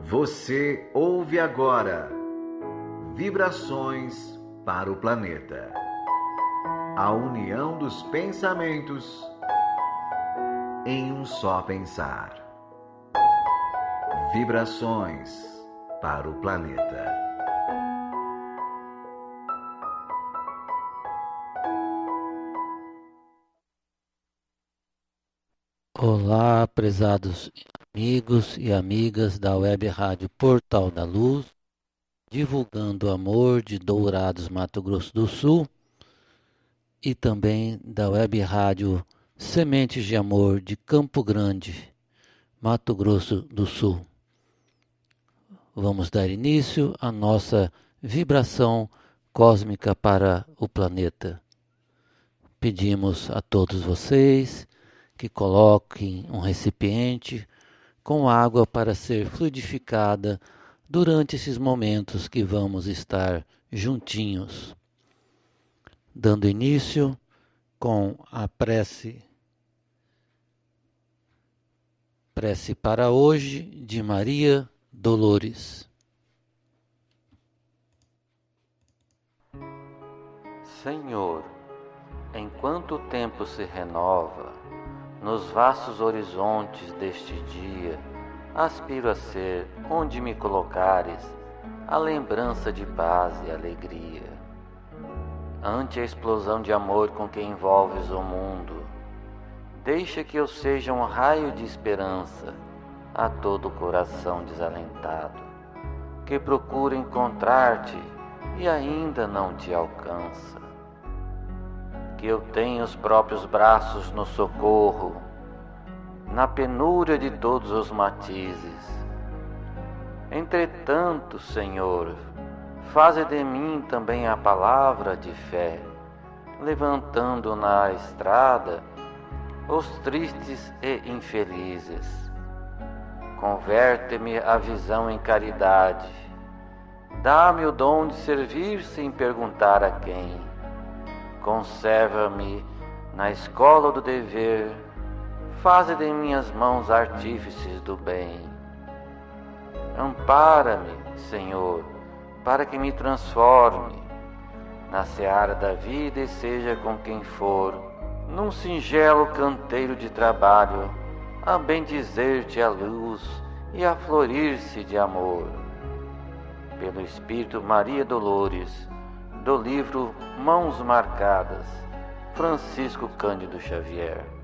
Você ouve agora Vibrações para o Planeta. A união dos pensamentos em um só pensar. Vibrações para o Planeta. Olá, prezados amigos e amigas da Web Rádio Portal da Luz, divulgando o amor de Dourados, Mato Grosso do Sul, e também da Web Rádio Sementes de Amor de Campo Grande, Mato Grosso do Sul. Vamos dar início à nossa vibração cósmica para o planeta. Pedimos a todos vocês que coloquem um recipiente com água para ser fluidificada durante esses momentos que vamos estar juntinhos. Dando início com a prece para hoje de Maria Dolores. Senhor, enquanto o tempo se renova, nos vastos horizontes deste dia, aspiro a ser, onde me colocares, a lembrança de paz e alegria. Ante a explosão de amor com que envolves o mundo, deixa que eu seja um raio de esperança a todo coração desalentado, que procura encontrar-te e ainda não te alcança. Que eu tenha os próprios braços no socorro, na penúria de todos os matizes. Entretanto, Senhor, faze de mim também a palavra de fé, levantando na estrada os tristes e infelizes. Converte-me a visão em caridade, dá-me o dom de servir sem perguntar a quem. Conserva-me na escola do dever, faze de minhas mãos artífices do bem. Ampara-me, Senhor, para que me transforme na seara da vida e seja com quem for, num singelo canteiro de trabalho, a bendizer-te a luz e a florir-se de amor. Pelo Espírito Maria Dolores, do livro Mãos Marcadas, Francisco Cândido Xavier.